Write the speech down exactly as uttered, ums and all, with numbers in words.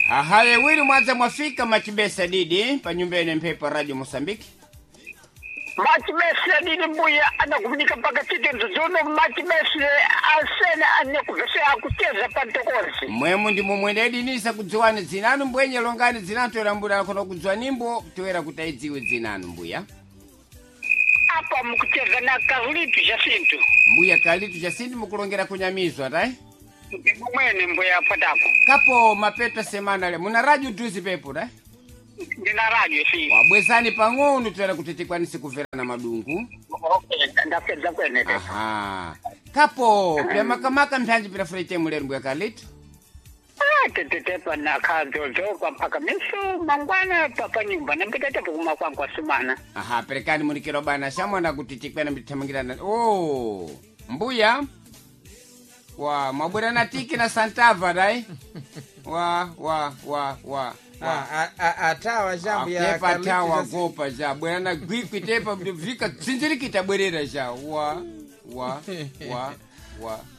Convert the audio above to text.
Ahale wili mwanza mwafika Machibesa Didi pa nyumbeni Mpepo Radio Mosambiki. Machibesa Didi mbuya anakufunika paka titi nzuzuno. Machibesa asena anekuvesea kucheza pantokozi. Mwemu ndi mumwendedi nisa kudziwani zinanu mbwenye longani zinatu elambula kono kudziwa nimbo tuwera kutaidziwe zinanu mbuya. Apa mkucheza na Carlito Jacinto. Mbuya Carlito Jacinto mukulongera kunyamizwa tai? Mwene mbuya patapo. Kapo mapeta semana le muna radio tuzi pepo tai? Ndina radio si. Wabwezani pang'ono tuwera kutitikwanisi kuvera na madungu. Okay, ndapeza kwene. Aha. Kapo pia makamaka mpanji pira fulete mulero mbuya Carlito. Ah, tetetepa na kadozo kwa mpaka misu mangwana papa nyumba na mpitetepa kuma kwa kwa sumana. Aha, perekani munikiro bana shamwa na kutitikwena mbitamangirana. Oh, mbuya. Wa mabura na tiki na Santava dai. Wa wa wa wa. Ah, atawa jambo ya Kepa atawa gopa ja. Bwana na gwikwi tepa vika tsinzirikita bwerera ja. Wa wa wa wa.